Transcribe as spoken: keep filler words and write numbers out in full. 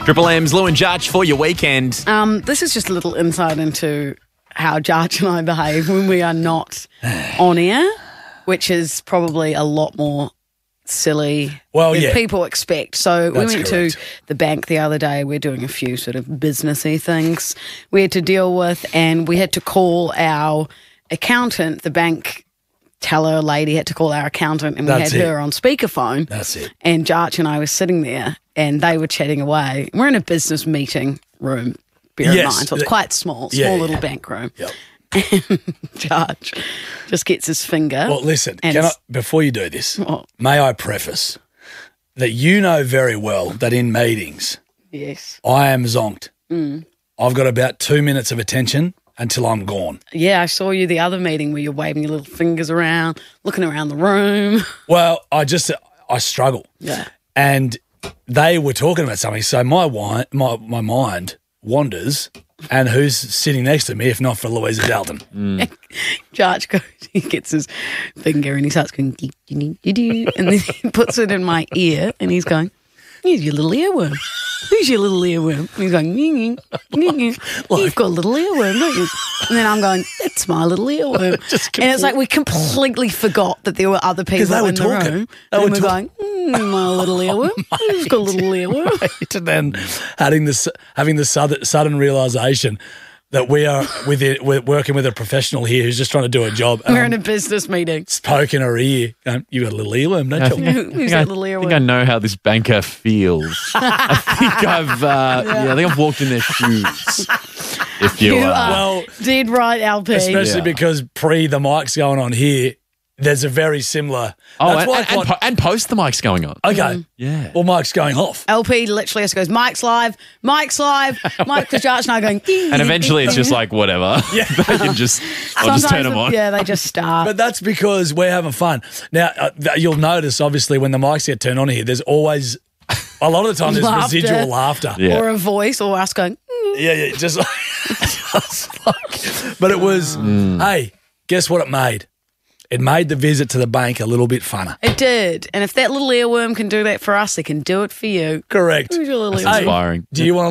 Triple M's Lou and Judge for your weekend. Um, this is just a little insight into how Judge and I behave when we are not on air, which is probably a lot more silly Well, than yeah. people expect. So That's we went correct. to the bank the other day. We're doing a few sort of businessy things we had to deal with, and we had to call our accountant. The bank teller lady had to call our accountant, and we That's had it. her on speakerphone. That's it. And Jarch and I were sitting there, and they were chatting away. We're in a business meeting room, bear in Yes. mind, so it's quite small, small Yeah, little yeah. bank room. Yep. Jarch just gets his finger. Well, listen, and can I, s- before you do this, What? may I preface that you know very well that in meetings, Yes. I am zonked. I've got about two minutes of attention until I'm gone. Yeah, I saw you the other meeting where you're waving your little fingers around, looking around the room. Well, I just, I struggle. Yeah. And they were talking about something, so my, wi- my, my mind wanders, and who's sitting next to me if not for Louisa Dalton? Jarch goes, he gets his finger and he starts going, dee, dee, dee, dee, and then he puts it in my ear and he's going, here's your little earworm. Who's your little earworm? And he's going, nying, nying, nying. You've got a little earworm, don't you? And then I'm going, that's my little earworm. Just and it's like we completely forgot that there were other people they were in the talking. room. They and were we're talk- going, mm, my little earworm. Who's got a little earworm? And then having this, having the sudden, sudden realisation that we are with it, we're working with a professional here who's just trying to do a job. We're and in I'm a business meeting. poking her ear. Going, you got a little earworm, don't I you? think, I, Who's think that I- little I earworm? think I know how this banker feels. I think I've, uh, yeah. I think I've walked in their shoes. If you, You uh, are Well, dead right, L P. especially Yeah. because pre the mic's going on here, there's a very similar. oh, that's and, why and, I and, quite- po- and post the mic's going on. okay. Yeah. Well, Mike's going off. L P literally just goes, Mike's live, Mike's live, Mike, because Jarch and I are going, And eventually it's just like, whatever. Yeah. They can just, I'll just turn Sometimes them the- on. Yeah, they just start. But that's because we're having fun. Now, uh, th- you'll notice, obviously, when the mics get turned on here, there's always, a lot of the time, there's Laughter. residual laughter. Yeah. Or a voice, or us going, mm. Yeah, yeah, just like, just like, but it was, hey, guess what it made? It made the visit to the bank a little bit funner. It did. And if that little earworm can do that for us, it can do it for you. Correct. Who's your little Hey, earworm? Inspiring. do you want